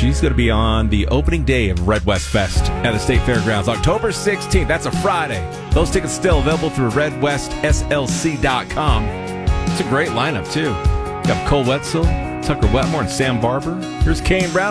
She's going to be on the opening day of Red West Fest at the State Fairgrounds, October 16th. That's a Friday. Those tickets still available through redwestslc.com. It's a great lineup, too. You got Cole Wetzel, Tucker Wetmore, and Sam Barber. Here's Kane Brown.